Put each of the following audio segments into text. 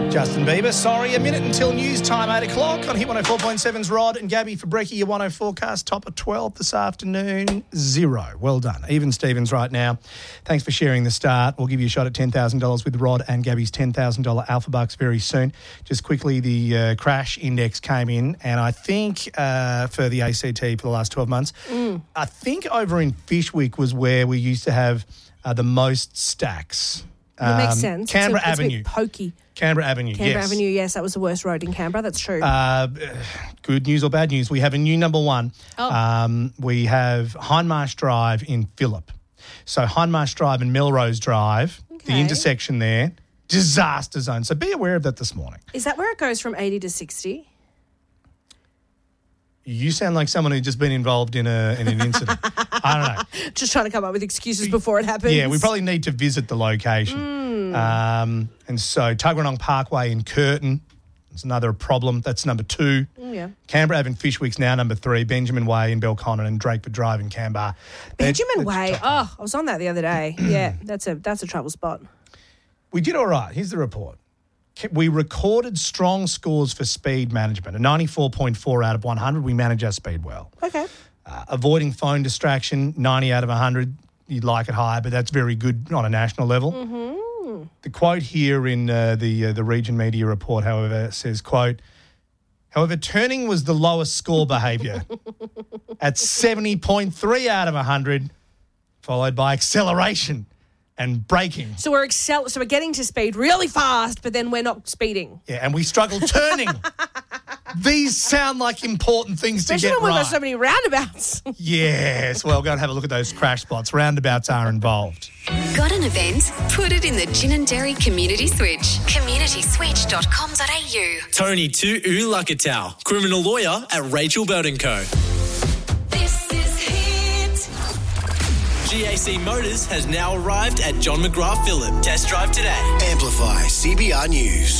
Justin Bieber, sorry, a minute until news time, 8 o'clock on Hit 104.7's Rod and Gabby for Brekkie, your 104 forecast, top of 12 this afternoon, 0. Well done. Even Stevens right now. Thanks for sharing the start. We'll give you a shot at $10,000 with Rod and Gabby's $10,000 Alpha Bucks very soon. Just quickly, the crash index came in, and I think for the ACT for the last 12 months, I think over in Fishwick was where we used to have the most stacks. That makes sense. Canberra it's Avenue. a bit pokey. Canberra Avenue, Canberra yes. Avenue, yes, that was the worst road in Canberra. That's true. Good news or bad news? We have a new number one. Oh. We have Hindmarsh Drive in Phillip. So Hindmarsh Drive and Melrose Drive, the intersection there, disaster zone. So be aware of that this morning. Is that where it goes from 80 to 60? You sound like someone who's just been involved in an incident. I don't know. Just trying to come up with excuses before it happens. Yeah, we probably need to visit the location. And so Tuggeranong Parkway in Curtin is another problem. That's number 2. Yeah. Canberra Ave in Fishwick's now number 3. Benjamin Way in Belconnen and Drakeford Drive in Canberra. Benjamin Way. I was on that the other day. Yeah, that's a trouble spot. We did all right. Here's the report. We recorded strong scores for speed management, a 94.4 out of 100. We manage our speed well. Okay. Avoiding phone distraction, 90 out of 100. You'd like it higher, but that's very good on a national level. Mm-hmm. The quote here in the Region Media report, however, says, quote, however, turning was the lowest score behaviour at 70.3 out of 100, followed by acceleration and braking. So we're getting to speed really fast, but then we're not speeding. Yeah, and we struggle turning. These sound like important things Especially to get when right. we've got so many roundabouts. Yes, well, go and have a look at those crash spots. Roundabouts are involved. Got an event? Put it in the Gin and Dairy Community Switch. communityswitch.com.au. Tony Tu Lakatau, criminal lawyer at Rachel Burton Co. This is Hit. GAC Motors has now arrived at John McGrath Phillip. Test drive today. Amplify CBR News.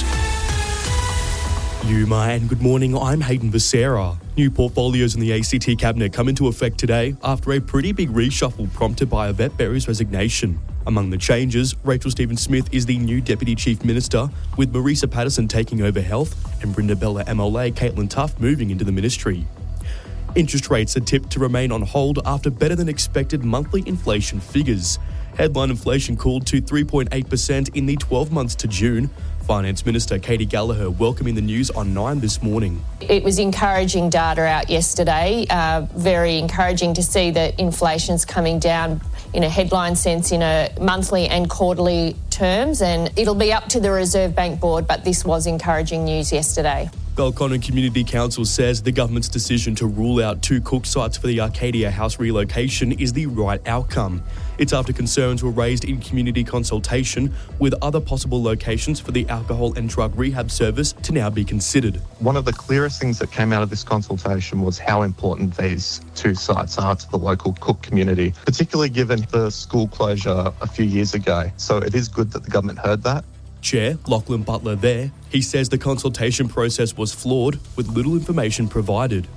Yuma and good morning, I'm Hayden Becerra. New portfolios in the ACT Cabinet come into effect today after a pretty big reshuffle prompted by Yvette Berry's resignation. Among the changes, Rachel Stephen-Smith is the new Deputy Chief Minister, with Marisa Patterson taking over health and Brenda Bella MLA Caitlin Tuff moving into the ministry. Interest rates are tipped to remain on hold after better than expected monthly inflation figures. Headline inflation cooled to 3.8% in the 12 months to June. Finance Minister Katie Gallagher welcoming the news on 9 this morning. It was encouraging data out yesterday, very encouraging to see that inflation's coming down in a headline sense in a monthly and quarterly terms, and it'll be up to the Reserve Bank Board, but this was encouraging news yesterday. Belconnen Community Council says the government's decision to rule out 2 Cook sites for the Arcadia House relocation is the right outcome. It's after concerns were raised in community consultation, with other possible locations for the alcohol and drug rehab service to now be considered. One of the clearest things that came out of this consultation was how important these 2 sites are to the local Cook community, particularly given the school closure a few years ago. So it is good that the government heard that. Chair Lachlan Butler there. He says the consultation process was flawed, with little information provided.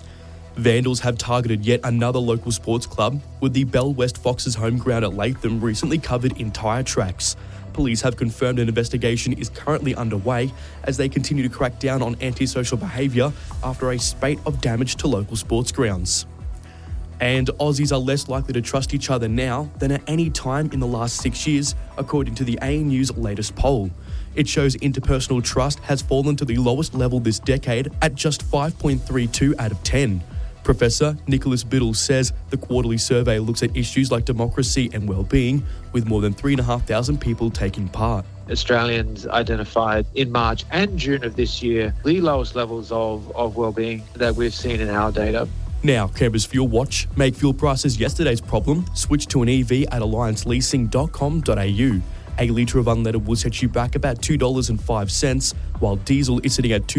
Vandals have targeted yet another local sports club, with the Bell West Foxes home ground at Latham recently covered in tyre tracks. Police have confirmed an investigation is currently underway as they continue to crack down on antisocial behaviour after a spate of damage to local sports grounds. And Aussies are less likely to trust each other now than at any time in the last 6 years, according to the ANU's latest poll. It shows interpersonal trust has fallen to the lowest level this decade at just 5.32 out of 10. Professor Nicholas Biddle says the quarterly survey looks at issues like democracy and well-being, with more than 3,500 people taking part. Australians identified in March and June of this year the lowest levels of well-being that we've seen in our data. Now, Canberra's Fuel Watch. Make fuel prices yesterday's problem. Switch to an EV at allianceleasing.com.au. A litre of unleaded will set you back about $2.05, while diesel is sitting at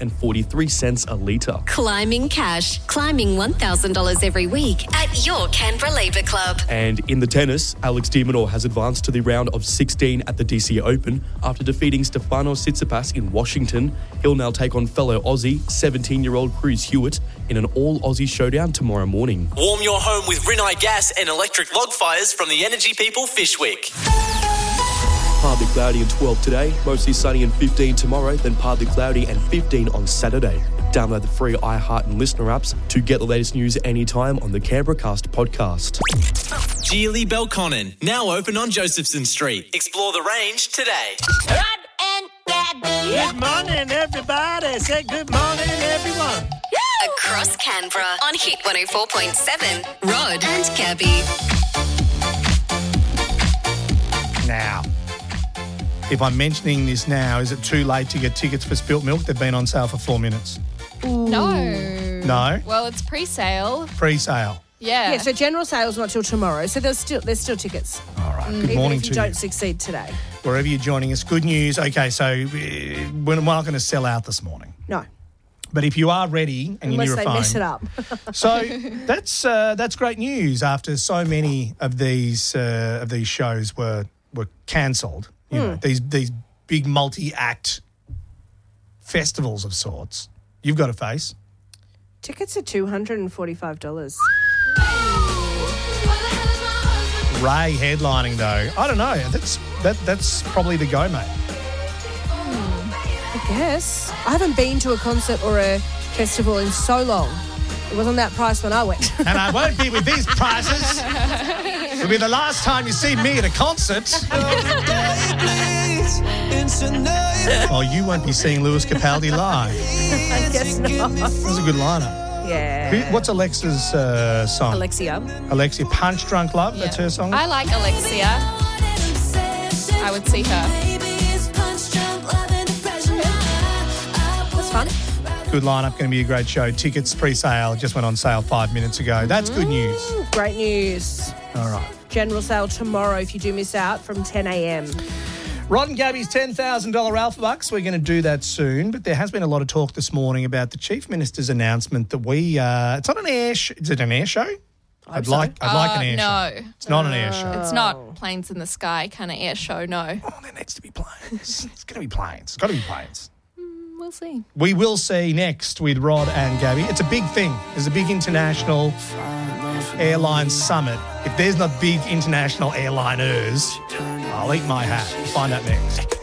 $2.43 a litre. Climbing cash. Climbing $1,000 every week at your Canberra Labour Club. And in the tennis, Alex de Minaur has advanced to the round of 16 at the DC Open after defeating Stefanos Tsitsipas in Washington. He'll now take on fellow Aussie, 17-year-old Cruz Hewitt, in an all-Aussie showdown tomorrow morning. Warm your home with Rinnai gas and electric log fires from the energy people Fishwick. Partly cloudy and 12 today, mostly sunny and 15 tomorrow, then partly cloudy and 15 on Saturday. Download the free iHeart and Listener apps to get the latest news anytime on the Canberra Cast podcast. Geely Belconnen, now open on Josephson Street. Explore the range today. Rod and Gabby. Good morning, everybody. Say good morning, everyone. Across Canberra on Hit 104.7. Rod and Gabby. Now, if I'm mentioning this now, is it too late to get tickets for Spilt Milk? They've been on sale for 4 minutes. No. No? Well, it's pre-sale. Pre-sale. Yeah. Yeah, so general sale's not till tomorrow, so there's still tickets. All right. Good Even morning if you to you. don't succeed today. Wherever you're joining us, good news. Okay, so we're not going to sell out this morning. No. But if you are ready and Unless you need a they phone, mess it up. So that's great news. After so many of these shows were cancelled, you know, these big multi-act festivals of sorts, you've got to face. Tickets are $245. Ray headlining though, I don't know. That's probably the go, mate. I guess. I haven't been to a concert or a festival in so long. It wasn't that price when I went. And I won't be with these prices. It'll be the last time you see me at a concert. Oh, you won't be seeing Lewis Capaldi live. I guess not. That was a good lineup. Yeah. What's Alexa's song? Alexia, Punch Drunk Love, that's her song? I like Alexia. I would see her. That's fun. Good lineup, going to be a great show. Tickets pre-sale just went on sale 5 minutes ago. That's good news. Great news. All right. General sale tomorrow if you do miss out from 10 a.m. Rod and Gabby's $10,000 Alpha Bucks. We're going to do that soon, but there has been a lot of talk this morning about the Chief Minister's announcement that it's not an air show. Is it an air show? I'd like an air show. No. It's not an air show. It's not planes in the sky kind of air show, no. Oh, there needs to be planes. It's going to be planes. It's got to be planes. We'll see. We will see next with Rod and Gabby. It's a big thing. There's a big international airline summit. If there's not big international airliners, I'll eat my hat. Find out next.